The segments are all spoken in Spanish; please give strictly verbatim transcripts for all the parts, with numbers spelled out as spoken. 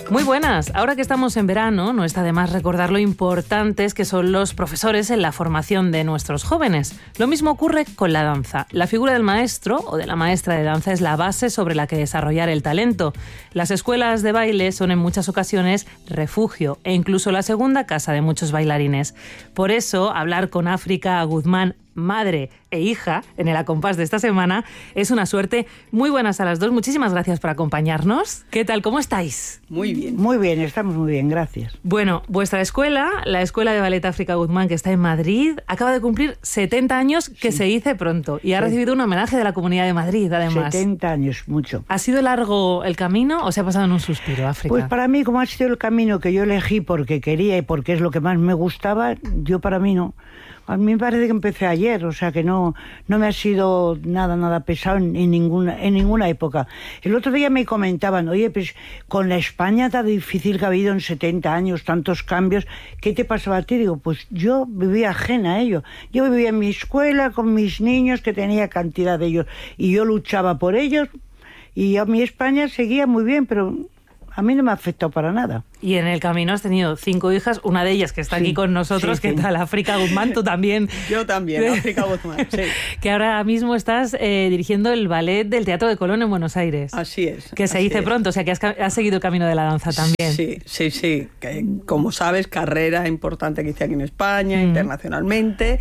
Muy buenas. Ahora que estamos en verano, no está de más recordar lo importantes que son los profesores en la formación de nuestros jóvenes. Lo mismo ocurre con la danza. La figura del maestro o de la maestra de danza es la base sobre la que desarrollar el talento. Las escuelas de baile son en muchas ocasiones refugio e incluso la segunda casa de muchos bailarines. Por eso, hablar con África Guzmán, madre e hija, en el Acompás de esta semana, es una suerte. Muy buenas a las dos, muchísimas gracias por acompañarnos. ¿Qué tal? ¿Cómo estáis? Muy bien. Muy bien, estamos muy bien, gracias. Bueno, vuestra escuela, la Escuela de Ballet África Guzmán, que está en Madrid, acaba de cumplir setenta años, que sí. Se dice pronto, y ha sí. recibido un homenaje de la Comunidad de Madrid, además. setenta años, mucho. ¿Ha sido largo el camino o se ha pasado en un suspiro, África? Pues para mí, como ha sido el camino que yo elegí porque quería y porque es lo que más me gustaba, yo para mí no. A mí me parece que empecé ayer, o sea que no, no me ha sido nada, nada pesado en, en, ninguna, en ninguna época. El otro día me comentaban, oye, pues con la España tan difícil que ha habido en setenta años, tantos cambios, ¿qué te pasaba a ti? Digo, pues yo vivía ajena a ello. Yo vivía en mi escuela con mis niños, que tenía cantidad de ellos, y yo luchaba por ellos, y a mi España seguía muy bien, pero a mí no me ha afectado para nada. Y en el camino has tenido cinco hijas, una de ellas que está sí, aquí con nosotros. Sí, ¿qué sí. tal, África Guzmán? Tú también. Yo también, África Guzmán, sí. Que ahora mismo estás eh, dirigiendo el ballet del Teatro de Colón en Buenos Aires. Así es. Que se dice es. pronto, o sea que has, has seguido el camino de la danza también. Sí, sí, sí. Que, como sabes, carrera importante que hice aquí en España, mm. internacionalmente.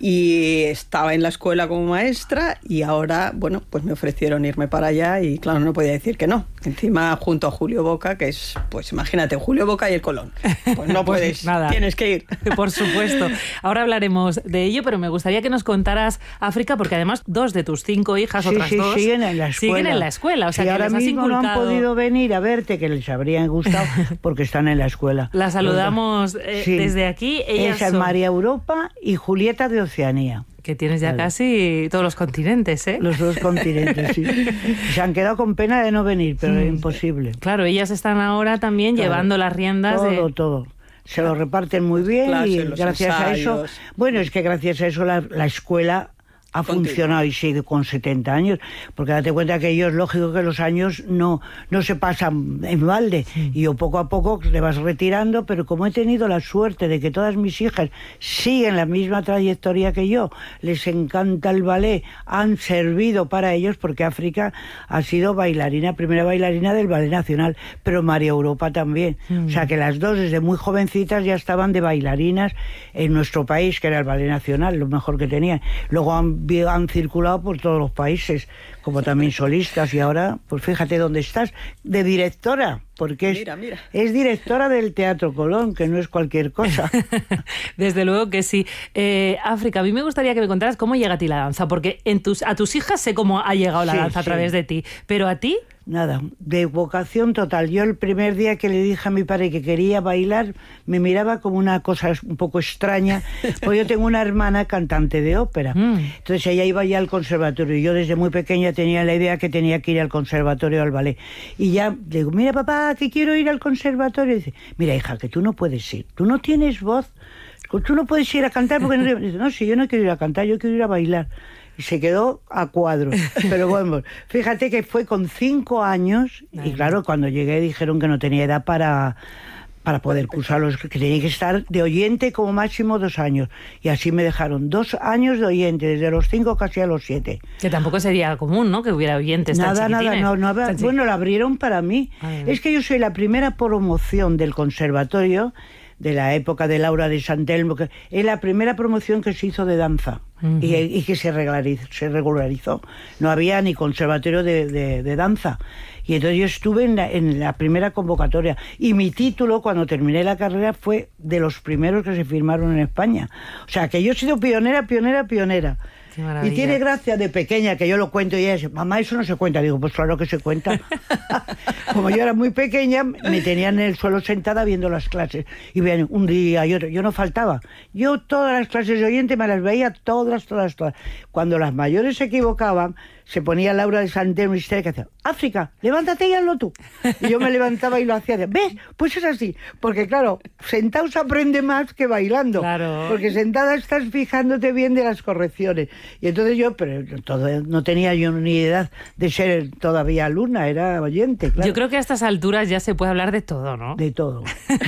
Y estaba en la escuela como maestra y ahora, bueno, pues me ofrecieron irme para allá y claro, no podía decir que no. Encima junto a Julio Boca, que es, pues imagínate, Julio Boca y el Colón. Pues no puedes, pues nada. Tienes que ir. Por supuesto. Ahora hablaremos de ello, pero me gustaría que nos contaras, África, porque además dos de tus cinco hijas, sí, otras sí, dos, siguen en la escuela. Siguen en la escuela. O sea, sí, que ahora les has mismo inculcado... no han podido venir a verte, que les habrían gustado, porque están en la escuela. La saludamos eh, sí. desde aquí. Ellas Esa es son... María Europa y Julieta de Oceanía. Que tienes ya vale. casi todos los continentes, ¿eh? Los dos continentes, sí. Se han quedado con pena de no venir, pero mm. es imposible. Claro, ellas están ahora también claro. llevando las riendas todo, de... Todo, todo. Se lo reparten muy bien clases, y gracias ensayos. a eso... Bueno, es que gracias a eso la, la escuela... ha funcionado y sigue con setenta años, porque date cuenta que ellos, lógico que los años no, no se pasan en balde, sí. y yo poco a poco te vas retirando, pero como he tenido la suerte de que todas mis hijas siguen la misma trayectoria que yo, les encanta el ballet, han servido para ellos, porque África ha sido bailarina, primera bailarina del Ballet Nacional, pero María Europa también, mm. o sea que las dos desde muy jovencitas ya estaban de bailarinas en nuestro país, que era el Ballet Nacional, lo mejor que tenían. Luego han han circulado por todos los países, como también solistas, y ahora, pues fíjate dónde estás, de directora, porque es, mira, mira. es directora del Teatro Colón, que no es cualquier cosa. Desde luego que sí. Eh, África, a mí me gustaría que me contaras cómo llega a ti la danza, porque en tus, a tus hijas sé cómo ha llegado la sí, danza a sí. través de ti, pero a ti... Nada, de vocación total. Yo el primer día que le dije a mi padre que quería bailar, me miraba como una cosa un poco extraña, porque yo tengo una hermana cantante de ópera. Mm. Entonces ella iba ya al conservatorio, y yo desde muy pequeña tenía la idea que tenía que ir al conservatorio, al ballet. Y ya le digo, mira papá, que quiero ir al conservatorio. Y dice, mira hija, que tú no puedes ir, tú no tienes voz, tú no puedes ir a cantar, porque no... Dice, no, si yo no quiero ir a cantar, yo quiero ir a bailar. Y se quedó a cuadro. Pero bueno, fíjate que fue con cinco años, y claro, cuando llegué dijeron que no tenía edad para, para poder cursar los, que tenía que estar de oyente como máximo dos años. Y así me dejaron dos años de oyente, desde los cinco casi a los siete. Que tampoco sería común, ¿no?, que hubiera oyentes tan Nada, nada, chiquitines. no, no había, bueno, la abrieron para mí. Ay, es que yo soy la primera promoción del conservatorio, de la época de Laura de Santelmo, que es la primera promoción que se hizo de danza. Uh-huh. y, y que se regularizó, se regularizó. No había ni conservatorio de, de, de danza. Y entonces yo estuve en la, en la primera convocatoria. Y mi título, cuando terminé la carrera, fue de los primeros que se firmaron en España. O sea, que yo he sido pionera, pionera, pionera. Y tiene gracia de pequeña, que yo lo cuento y ella dice, mamá, eso no se cuenta. Digo, pues claro que se cuenta. Como yo era muy pequeña, me tenían en el suelo sentada viendo las clases. Y bien, un día y otro, yo no faltaba. Yo todas las clases de oyente me las veía todas, todas, todas. Cuando las mayores se equivocaban, se ponía Laura de Santelmo y que hacía, África, levántate y hazlo tú. Y yo me levantaba y lo hacía. ¿Ves? Pues es así. Porque claro, sentado se aprende más que bailando. Claro. Porque sentada estás fijándote bien de las correcciones. Y entonces yo, pero todo, no tenía yo ni edad de ser todavía alumna, era oyente, claro. Yo creo que a estas alturas ya se puede hablar de todo, ¿no? De todo.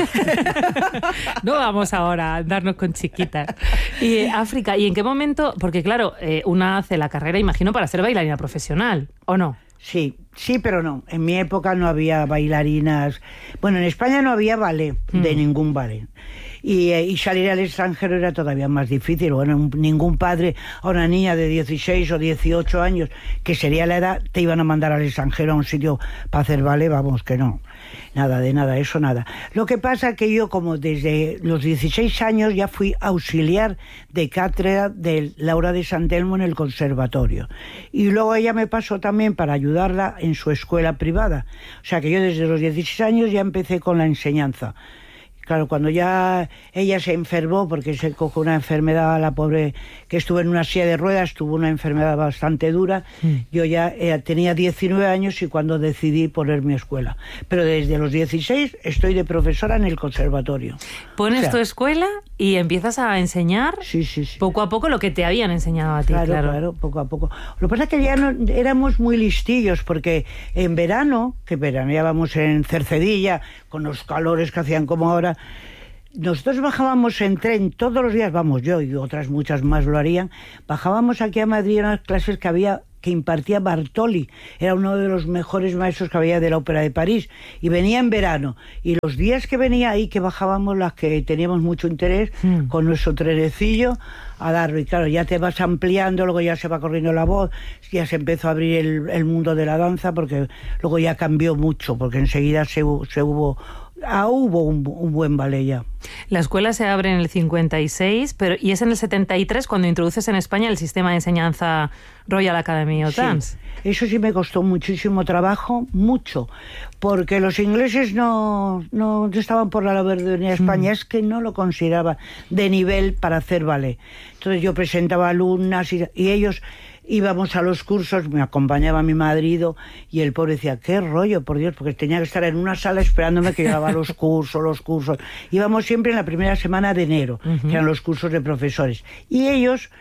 No vamos ahora a darnos con chiquitas. Y eh, África, ¿y en qué momento? Porque claro, eh, una hace la carrera, imagino, para ser bailarina profesional, ¿o no? Sí, sí, pero no. En mi época no había bailarinas. Bueno, en España no había ballet, mm. de ningún ballet. Y, y salir al extranjero era todavía más difícil. Bueno, ningún padre a una niña de dieciséis o dieciocho años, que sería la edad, te iban a mandar al extranjero a un sitio para hacer ballet, vamos, que no. Nada de nada, eso nada. Lo que pasa que yo, como desde los dieciséis años, ya fui auxiliar de cátedra de Laura de Santelmo en el conservatorio. Y luego ella me pasó también para ayudarla en su escuela privada. O sea que yo desde los dieciséis años ya empecé con la enseñanza. Claro, cuando ya ella se enfermó, porque se cogió una enfermedad, la pobre, que estuvo en una silla de ruedas, tuvo una enfermedad bastante dura, mm. yo ya eh, tenía diecinueve años y cuando decidí poner mi escuela. Pero desde los dieciséis estoy de profesora en el conservatorio. Pones o sea, tu escuela y empiezas a enseñar sí, sí, sí. poco a poco lo que te habían enseñado a ti. Claro, claro, claro, poco a poco. Lo que pasa es que ya no, éramos muy listillos, porque en verano, que veraneábamos en Cercedilla, con los calores que hacían como ahora, nosotros bajábamos en tren todos los días, vamos, yo y otras muchas más lo harían, bajábamos aquí a Madrid a unas clases que había, que impartía Bartoli, era uno de los mejores maestros que había de la Ópera de París, y venía en verano, y los días que venía ahí, que bajábamos las que teníamos mucho interés, mm. con nuestro trenecillo, a darlo, y claro, ya te vas ampliando, luego ya se va corriendo la voz, ya se empezó a abrir el, el mundo de la danza, porque luego ya cambió mucho, porque enseguida se, se hubo... Ah, hubo un, un buen ballet ya. La escuela se abre en el cincuenta y seis, pero y es en el setenta y tres cuando introduces en España el sistema de enseñanza Royal Academy of Dance. Sí, eso sí me costó muchísimo trabajo, mucho, porque los ingleses no, no estaban por la labor de venir a España, mm. es que no lo consideraban de nivel para hacer ballet. Entonces yo presentaba alumnas y, y ellos... íbamos a los cursos, me acompañaba mi marido y el pobre decía, qué rollo, por Dios, porque tenía que estar en una sala esperándome que llevaba los cursos, los cursos. Íbamos siempre en la primera semana de enero, uh-huh. que eran los cursos de profesores. Y ellos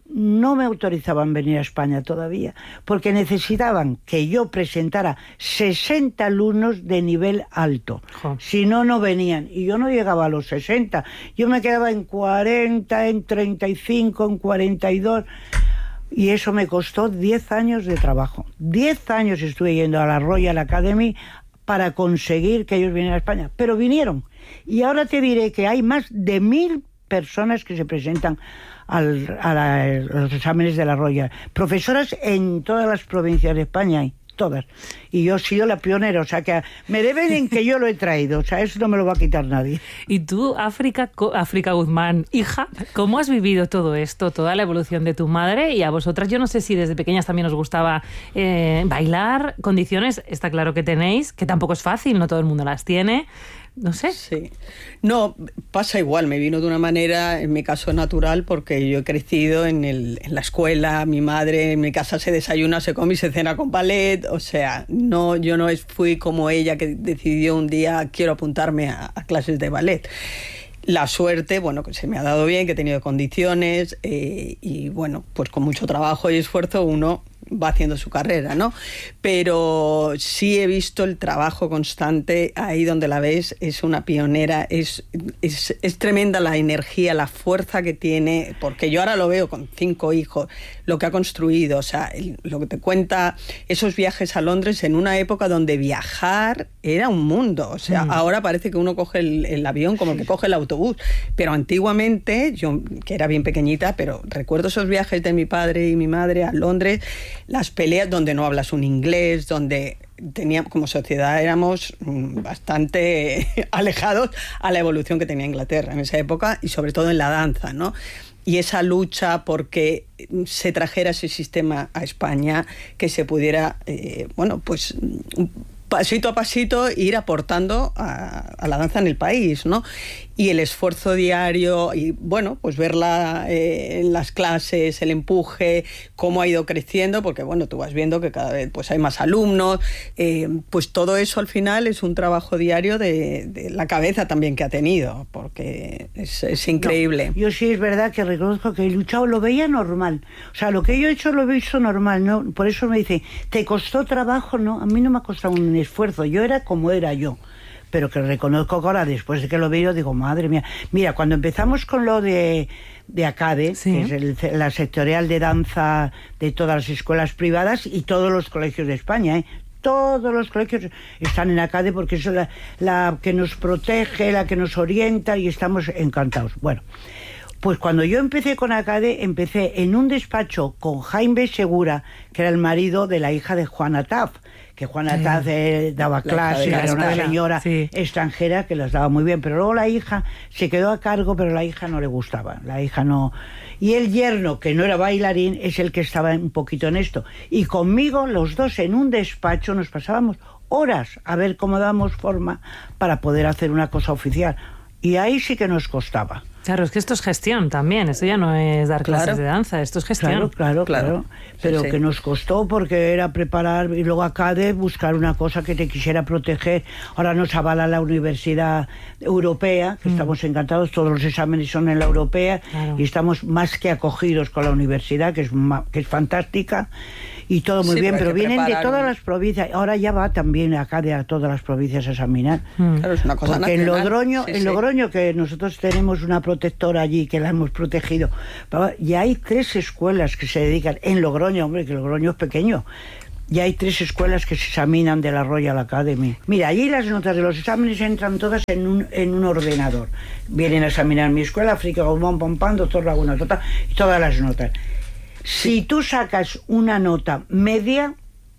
no me autorizaban venir a España todavía, porque necesitaban que yo presentara sesenta alumnos de nivel alto. Uh-huh. Si no, no venían. Y yo no llegaba a los sesenta. Yo me quedaba en cuarenta, en treinta y cinco, en cuarenta y dos... Y eso me costó diez años de trabajo. diez años estuve yendo a la Royal Academy para conseguir que ellos vinieran a España. Pero vinieron. Y ahora te diré que hay más de mil personas que se presentan al, a, la, a los exámenes de la Royal. Profesoras en todas las provincias de España hay. Todas. Y yo he sido la pionera, o sea que me deben en que yo lo he traído, o sea, eso no me lo va a quitar nadie. Y tú, África, África Guzmán, hija, ¿cómo has vivido todo esto, toda la evolución de tu madre? Y a vosotras, yo no sé si desde pequeñas también os gustaba eh, bailar, condiciones, está claro que tenéis, que tampoco es fácil, no todo el mundo las tiene. No sé. Sí. No, pasa igual, me vino de una manera, en mi caso natural, porque yo he crecido en, el, en la escuela, mi madre en mi casa se desayuna, se come y se cena con ballet, o sea, no, yo no fui como ella que decidió un día quiero apuntarme a, a clases de ballet. La suerte, bueno, que se me ha dado bien, que he tenido condiciones eh, y bueno, pues con mucho trabajo y esfuerzo uno va haciendo su carrera, ¿no? Pero sí he visto el trabajo constante, ahí donde la ves, es una pionera, es, es, es tremenda la energía, la fuerza que tiene, porque yo ahora lo veo con cinco hijos, lo que ha construido, o sea, el, lo que te cuenta esos viajes a Londres en una época donde viajar era un mundo, o sea, mm. ahora parece que uno coge el, el avión como el que coge el autobús, pero antiguamente, yo que era bien pequeñita, pero recuerdo esos viajes de mi padre y mi madre a Londres, las peleas donde no hablas un inglés, donde teníamos, como sociedad éramos bastante alejados a la evolución que tenía Inglaterra en esa época y sobre todo en la danza, ¿no? Y esa lucha porque se trajera ese sistema a España, que se pudiera, eh, bueno, pues pasito a pasito ir aportando a, a la danza en el país, ¿no? Y el esfuerzo diario y, bueno, pues verla eh, en las clases, el empuje, cómo ha ido creciendo, porque, bueno, tú vas viendo que cada vez pues hay más alumnos, eh, pues todo eso al final es un trabajo diario de, de la cabeza también que ha tenido, porque es, es increíble. No, yo sí es verdad que reconozco que he luchado, lo veía normal, o sea, lo que yo he hecho lo he visto normal, ¿no? Por eso me dicen, ¿te costó trabajo? No, a mí no me ha costado un esfuerzo, yo era como era yo. Pero que reconozco que ahora, después de que lo veo, digo, madre mía. Mira, cuando empezamos con lo de, de ACADE, sí, que es el, la sectorial de danza de todas las escuelas privadas y todos los colegios de España, ¿eh? Todos los colegios están en ACADE porque es la, la que nos protege, la que nos orienta y estamos encantados. Bueno, pues cuando yo empecé con ACADE, empecé en un despacho con Jaime Segura, que era el marido de la hija de Juana Taf, que Juana sí. Taf eh, daba clases, era una señora sí. extranjera que las daba muy bien, pero luego la hija se quedó a cargo, pero la hija no le gustaba, la hija no... Y el yerno, que no era bailarín, es el que estaba un poquito en esto. Y conmigo, los dos en un despacho, nos pasábamos horas a ver cómo dábamos forma para poder hacer una cosa oficial. Y ahí sí que nos costaba. Claro, es que esto es gestión también, esto ya no es dar clases claro. de danza, esto es gestión. Claro, claro, claro. claro. Pero sí, sí. que nos costó porque era preparar y luego acá de buscar una cosa que te quisiera proteger. Ahora nos avala la Universidad Europea, que mm. estamos encantados, todos los exámenes son en la Europea claro. y estamos más que acogidos con la universidad, que es, que es fantástica. Y todo muy sí, bien, pero, pero vienen de todas un... las provincias. Ahora ya va también acá de a todas las provincias a examinar. Mm. Claro, es una cosa Porque nacional. en Logroño, sí, en sí. Logroño, que nosotros tenemos una protectora allí, que la hemos protegido, y hay tres escuelas que se dedican, en Logroño, hombre, que Logroño es pequeño, y hay tres escuelas que se examinan de la Royal Academy. Mira, allí las notas de los exámenes entran todas en un, en un ordenador. Vienen a examinar mi escuela, África, Gomón, Pompán, Doctor Laguna, total, y todas las notas. Si tú sacas una nota media,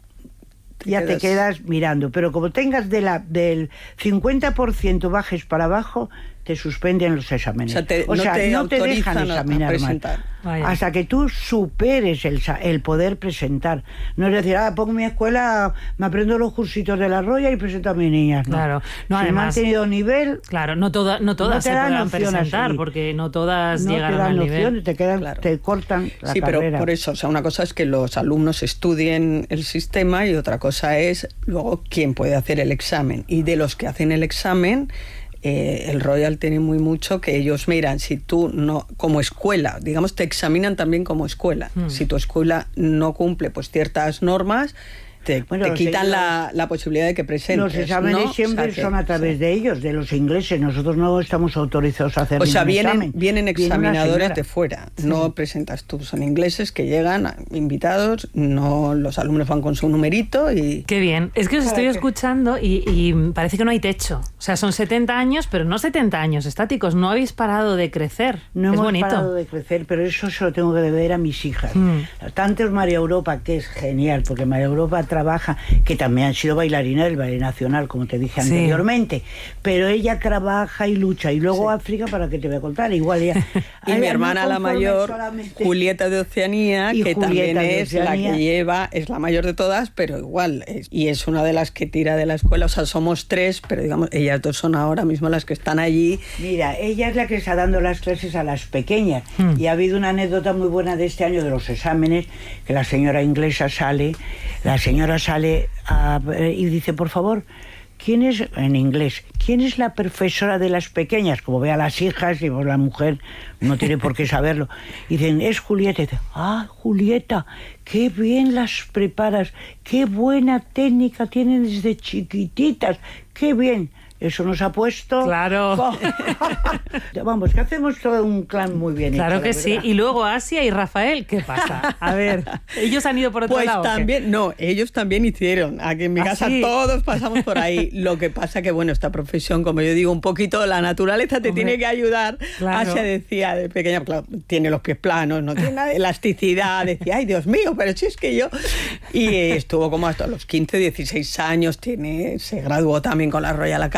te ya quedas... te quedas mirando, pero como tengas de la, del cincuenta por ciento bajes para abajo, te suspenden los exámenes. O sea, te, o sea, no te, no te dejan examinar más. Hasta que tú superes el, el poder presentar. No es decir, ah, pongo mi escuela, me aprendo los cursitos de la Roya y presento a mis niñas. No. Claro. No, si además, me han tenido nivel... Claro, no, toda, no todas no se podrán presentar, así. Porque no todas no llegan al nivel. Te, quedan, claro. te cortan la sí, carrera. Sí, pero por eso, o sea, una cosa es que los alumnos estudien el sistema y otra cosa es luego quién puede hacer el examen. Y de los que hacen el examen... Eh, el Royal tiene muy mucho que ellos miran si tú no, como escuela, digamos, te examinan también como escuela. Mm. Si tu escuela no cumple pues ciertas normas, te, bueno, te quitan la, la posibilidad de que presentes. Los exámenes ¿no? siempre o sea, son a través sí. de ellos, de los ingleses. Nosotros no estamos autorizados a hacer o sea, ningún vienen, examen. vienen examinadores de fuera. Sí. No presentas tú, son ingleses que llegan invitados, no los alumnos van con su numerito y... Qué bien. Es que os estoy escuchando y, y parece que no hay techo. O sea, son setenta años, pero no setenta años estáticos. No habéis parado de crecer. No es hemos bonito. parado de crecer, pero eso se lo tengo que deber a mis hijas. Mm. Tanto es María Europa, que es genial, porque María Europa trabaja, que también han sido bailarina del Ballet Nacional, como te dije sí. anteriormente, pero ella trabaja y lucha, y luego sí. África, para que te voy a contar, igual ella... y mi hermana no la mayor, Julieta de Oceanía, que Julieta también es Oceanía. La que lleva, es la mayor de todas, pero igual, es, y es una de las que tira de la escuela, o sea, somos tres, pero digamos, ellas dos son ahora mismo las que están allí. Mira, ella es la que está dando las clases a las pequeñas, hmm. y ha habido una anécdota muy buena de este año de los exámenes, que la señora inglesa sale, la señora sale A, y dice, por favor, ¿quién es, en inglés, quién es la profesora de las pequeñas? Como ve a las hijas, y pues la mujer no tiene por qué saberlo. Y dicen, es Julieta. Y dice, ah, Julieta, qué bien las preparas, qué buena técnica tienen desde chiquititas, qué bien. Eso nos ha puesto... Claro. Vamos, que hacemos todo un clan muy bien claro hecho, que sí. Y luego Asia y Rafael, ¿qué pasa? A ver, ellos han ido por otro pues lado. Pues también, no, ellos también hicieron. Aquí en mi ¿Ah, casa sí? Todos pasamos por ahí. Lo que pasa que, bueno, esta profesión, como yo digo, un poquito la naturaleza te Hombre, tiene que ayudar. Claro. Asia decía de pequeña, claro, tiene los pies planos, no tiene nada de elasticidad. Decía, ay, Dios mío, pero si es que yo... Y estuvo como hasta los quince, dieciséis años, tiene, se graduó también con la Royal Academy.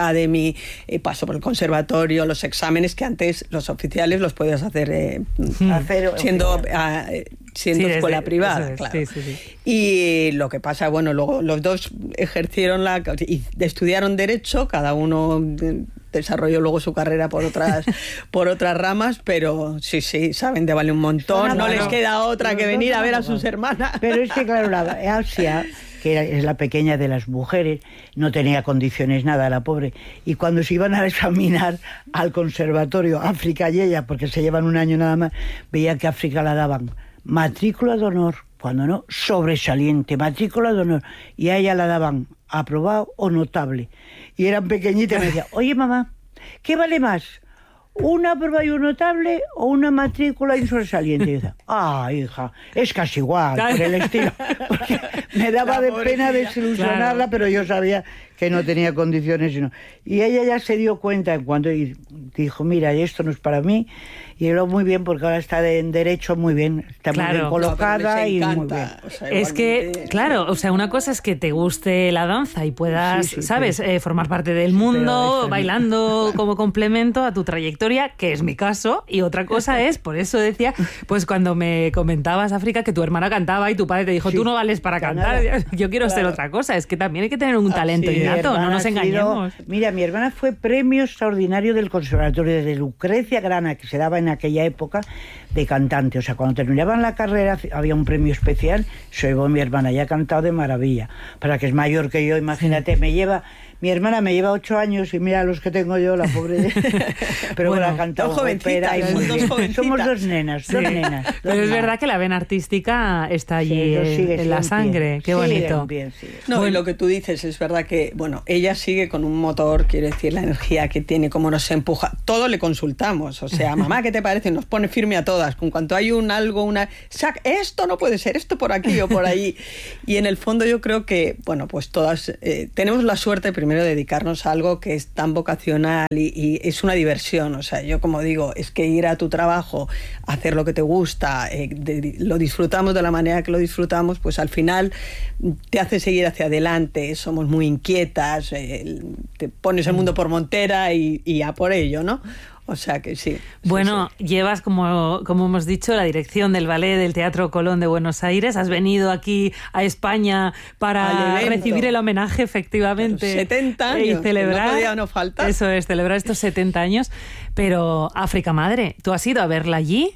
Academy, eh, paso por el conservatorio, los exámenes que antes los oficiales los podías hacer, eh, hacer siendo, a, siendo sí, escuela desde, privada. Es, claro. sí, sí, sí. Y lo que pasa, bueno, luego los dos ejercieron la... y estudiaron Derecho, cada uno desarrolló luego su carrera por otras por otras ramas, pero sí, sí, saben de vale un montón, no, no les queda otra que venir a ver a sus hermanas. Pero es que, claro, la Asia, que es la pequeña de las mujeres, no tenía condiciones nada, la pobre, y cuando se iban a examinar al conservatorio África y ella, porque se llevan un año nada más, veía que a África la daban matrícula de honor, cuando no, sobresaliente, matrícula de honor, y a ella la daban aprobado o notable. Y eran pequeñitas y me decían, oye mamá, ¿qué vale más? ¿Una prueba y un notable o una matrícula y un sobresaliente? Y yo decía, ah, hija, es casi igual, por el estilo. Porque me daba de pena desilusionarla, claro. Pero yo sabía que no tenía condiciones. Sino... Y ella ya se dio cuenta en cuando y dijo, mira, esto no es para mí. Y lo muy bien, porque ahora está de, en Derecho muy bien, está claro. muy bien colocada no, y muy bien. O sea, es que, claro, o sea, una cosa es que te guste la danza y puedas, sí, sí, ¿sabes?, eh, formar parte del mundo, es bailando como complemento a tu trayectoria, que es mi caso, y otra cosa es, por eso decía, pues cuando me comentabas, África, que tu hermana cantaba y tu padre te dijo, sí. tú no vales para cantar, yo quiero claro. ser otra cosa. Es que también hay que tener un talento Así, innato, no nos engañemos. Sido, mira, mi hermana fue premio extraordinario del Conservatorio de Lucrecia Grana, que se daba en aquella época, de cantante. O sea, cuando terminaban la carrera había un premio especial, se llevó mi hermana, ya ha cantado de maravilla. Para que es mayor que yo, imagínate, me lleva... Mi hermana me lleva ocho años y mira los que tengo yo, la pobre. Pero bueno, ha cantado ópera y muy bien. Somos dos nenas, sí. dos nenas. Dos Pero nenas. es verdad que la vena artística está allí sí, sigue, en la sangre. Qué bonito. Bien, no, bueno. Y lo que tú dices es verdad que, bueno, ella sigue con un motor, quiero decir, la energía que tiene, cómo nos empuja. Todo le consultamos. O sea, mamá, ¿qué te parece? Nos pone firme a todas. Con cuanto hay un algo, una... Sac, esto no puede ser, esto por aquí o por allí. Y en el fondo yo creo que, bueno, pues todas eh, tenemos la suerte primero primero dedicarnos a algo que es tan vocacional y, y es una diversión. O sea, yo como digo, es que ir a tu trabajo, hacer lo que te gusta, eh, de, lo disfrutamos de la manera que lo disfrutamos, pues al final te hace seguir hacia adelante. Somos muy inquietas, eh, te pones el mundo por montera y, y a por ello, ¿no? O sea que sí. Bueno, sí, sí. llevas, como, como hemos dicho, la dirección del ballet del Teatro Colón de Buenos Aires. Has venido aquí a España para recibir el homenaje, efectivamente. Pero setenta años, y celebrar. No podía no faltar. Eso es, celebrar estos setenta años. Pero, África Madre, ¿tú has ido a verla allí?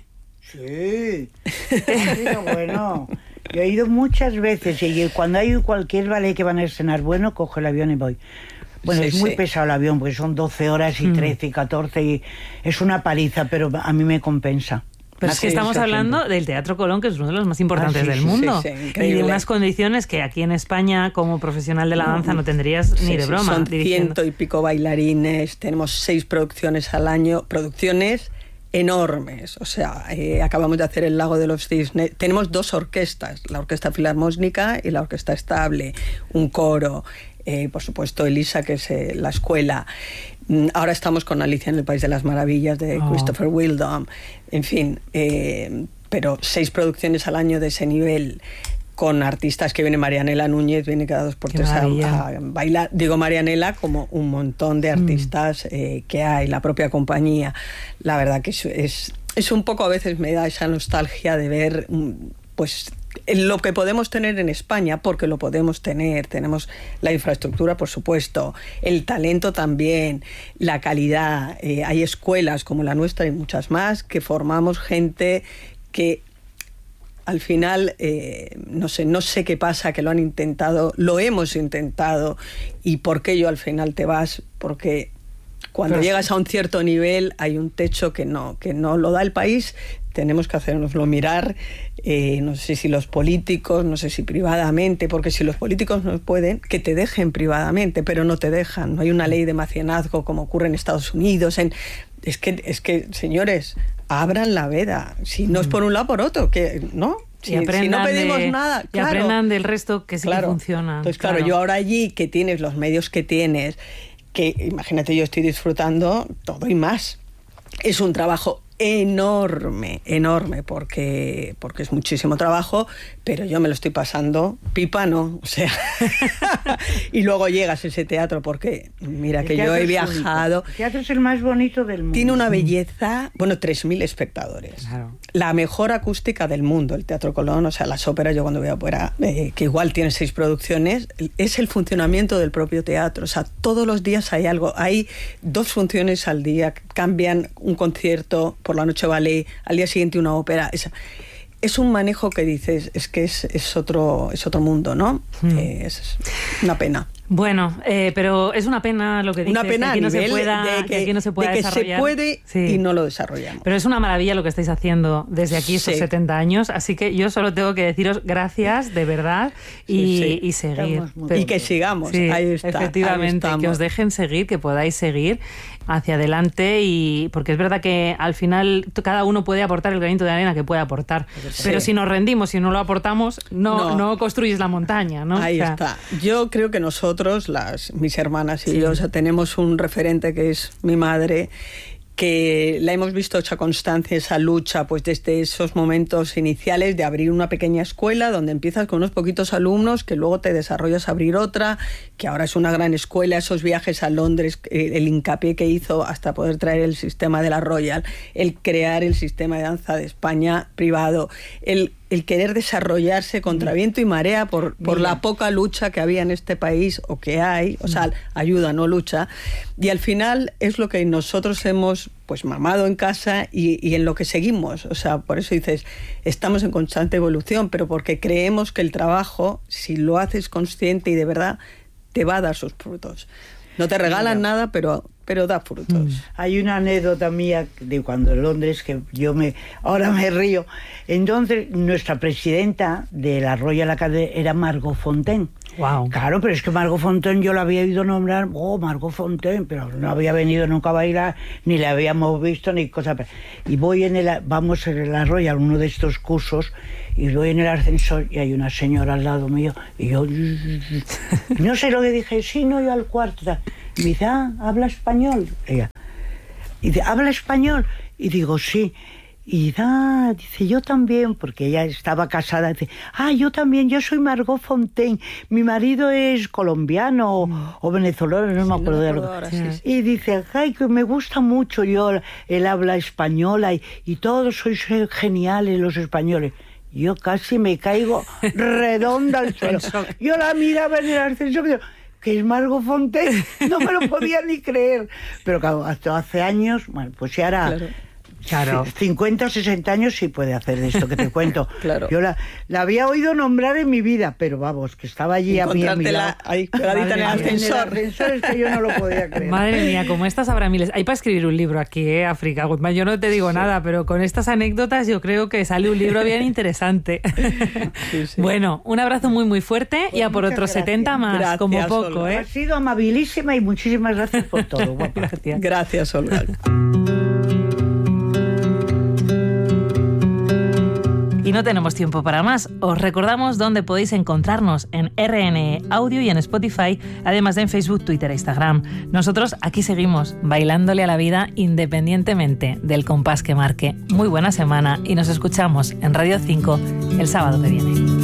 Sí. Sí, bueno. Yo he ido muchas veces y cuando hay cualquier ballet que van a estrenar bueno, cojo el avión y voy. Bueno, sí, es muy sí. pesado el avión, porque son doce horas y trece y catorce y es una paliza, pero a mí me compensa. Pero es que estamos hablando siempre. del Teatro Colón, que es uno de los más importantes ah, sí, del sí, mundo. Sí, sí, y de unas condiciones que aquí en España, como profesional de la danza, no tendrías sí, ni de broma. Sí, son dirigiendo. ciento y pico bailarines, tenemos seis producciones al año, producciones enormes. O sea, eh, acabamos de hacer el Lago de los Cisnes. Tenemos dos orquestas, la Orquesta Filarmónica y la Orquesta Estable, un coro. Eh, por supuesto, Elisa, que es eh, la escuela. Ahora estamos con Alicia en el País de las Maravillas, de oh. Christopher Wildon. En fin, eh, pero seis producciones al año de ese nivel, con artistas que viene Marianela Núñez, viene cada dos por tres a, a bailar. Digo Marianela como un montón de artistas mm. eh, que hay, la propia compañía. La verdad que es, es, es un poco, a veces me da esa nostalgia de ver, pues, lo que podemos tener en España, porque lo podemos tener, tenemos la infraestructura, por supuesto, el talento también, la calidad, eh, hay escuelas como la nuestra y muchas más que formamos gente que al final, eh, no sé, no sé qué pasa, que lo han intentado, lo hemos intentado, y por qué yo al final te vas, porque cuando Pero llegas sí. a un cierto nivel hay un techo que no, que no lo da el país. Tenemos que hacernoslo mirar, eh, no sé si los políticos, no sé si privadamente, porque si los políticos no pueden, que te dejen privadamente, pero no te dejan. No hay una ley de mecenazgo como ocurre en Estados Unidos. En, es que, es que, señores, abran la veda. Si no es por un lado, por otro, que ¿no? Si, si no pedimos de, nada, claro. Y aprendan del resto que sí claro. que funciona. Entonces, claro, claro, yo ahora allí, que tienes los medios que tienes, que imagínate, yo estoy disfrutando todo y más. Es un trabajo Enorme, enorme, porque, porque es muchísimo trabajo, pero yo me lo estoy pasando pipa, ¿no? O sea, y luego llegas a ese teatro, porque mira que yo he viajado. El teatro es el más bonito del mundo. Tiene una belleza, bueno, tres mil espectadores. Claro. La mejor acústica del mundo, el Teatro Colón, o sea, las óperas, yo cuando voy a ópera, eh, que igual tiene seis producciones, es el funcionamiento del propio teatro. O sea, todos los días hay algo, hay dos funciones al día, cambian un concierto, por la noche ballet, al día siguiente una ópera. Es, es un manejo que dices, es que es, es, otro, es otro mundo, ¿no? Mm. Eh, es una pena. Bueno, eh, pero es una pena lo que dices, una pena que aquí no se pueda, de que, que aquí no se pueda de que desarrollar. Se puede sí. y no lo desarrollamos. Pero es una maravilla lo que estáis haciendo desde aquí estos sí. setenta años, así que yo solo tengo que deciros gracias, de verdad, y, sí, sí. y seguir. Pero, y que sigamos, sí, ahí está. Efectivamente, ahí que os dejen seguir, que podáis seguir hacia adelante, y porque es verdad que al final cada uno puede aportar el granito de arena que puede aportar, sí. pero si nos rendimos y no lo aportamos, no, no. no construyes la montaña, ¿no? Ahí o sea, está. Yo creo que nosotros, las mis hermanas y sí. yo, o sea, tenemos un referente que es mi madre, que la hemos visto hecha constancia, esa lucha, pues desde esos momentos iniciales de abrir una pequeña escuela donde empiezas con unos poquitos alumnos, que luego te desarrollas a abrir otra, que ahora es una gran escuela, esos viajes a Londres, el hincapié que hizo hasta poder traer el sistema de la Royal, el crear el sistema de danza de España privado, el el querer desarrollarse contra viento y marea por, por la poca lucha que había en este país, o que hay, o sea, ayuda, no lucha, y al final es lo que nosotros hemos pues mamado en casa y, y en lo que seguimos, o sea, por eso dices, estamos en constante evolución, pero porque creemos que el trabajo, si lo haces consciente y de verdad, te va a dar sus frutos. No te regalan Mira. nada, pero... pero da frutos. Mm. Hay una anécdota mía de cuando en Londres, que yo me ahora me río. Entonces, nuestra presidenta de la Royal Academy era Margot Fonteyn. Wow. Claro, pero es que Margot Fonteyn yo la había oído nombrar, oh, Margot Fonteyn, pero no había venido nunca a bailar, ni la habíamos visto, ni cosa. Y voy en el, vamos en la Royal, uno de estos cursos, y voy en el ascensor y hay una señora al lado mío, y yo, no sé lo que dije, sí, no, yo al cuarto. Y me dice, ah, ¿habla español? Ella. Y dice, ¿habla español? Y digo, sí. Y da, dice, yo también, porque ella estaba casada, dice, ah, yo también, yo soy Margot Fonteyn, mi marido es colombiano o, mm. o venezolano, no sí, me acuerdo no de algo. Ahora, sí, sí. Y dice, ay, que me gusta mucho yo, él habla española y, y todos sois geniales los españoles. Yo casi me caigo redonda al suelo. Yo la miraba en el ascensor, que es Margot Fonteyn, no me lo podía ni creer. Pero claro, hasta hace años, bueno, pues ya era... Claro. Claro, cincuenta o sesenta años sí puede hacer de esto que te cuento. Claro. Yo la, la había oído nombrar en mi vida, pero vamos, que estaba allí a mí a mi lado. Ahí pegadita en el ascensor. En el ascensor es que yo no lo podía creer. Madre mía, como estas habrá miles. Hay para escribir un libro aquí, ¿eh, África Guzmán? Yo no te digo sí. nada, pero con estas anécdotas yo creo que sale un libro bien interesante. Sí, sí. Bueno, un abrazo muy muy fuerte pues y a por otros gracias. setenta más, gracias, como poco. Olga. ¿eh? Has sido amabilísima y muchísimas gracias por todo. Guapa. Gracias. Gracias, Olga. Y no tenemos tiempo para más. Os recordamos dónde podéis encontrarnos en R N E Audio y en Spotify, además de en Facebook, Twitter e Instagram. Nosotros aquí seguimos, bailándole a la vida independientemente del compás que marque. Muy buena semana y nos escuchamos en Radio cinco el sábado que viene.